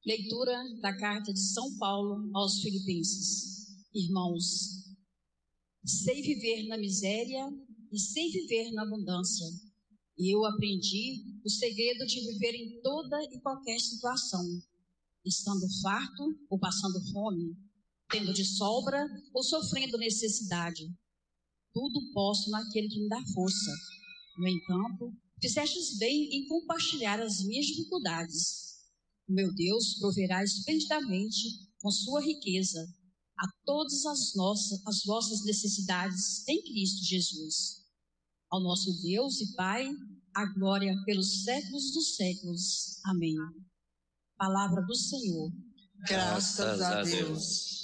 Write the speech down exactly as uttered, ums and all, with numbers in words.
Leitura da carta de São Paulo aos Filipenses. Irmãos, sei viver na miséria e sei viver na abundância. E eu aprendi o segredo de viver em toda e qualquer situação, estando farto ou passando fome, tendo de sobra ou sofrendo necessidade. Tudo posso naquele que me dá força. No entanto, fizestes bem em compartilhar as minhas dificuldades. Meu Deus proverá esplendidamente com sua riqueza a todas as nossas, as vossas necessidades em Cristo Jesus. Ao nosso Deus e Pai, a glória pelos séculos dos séculos. Amém. Palavra do Senhor. Graças a Deus.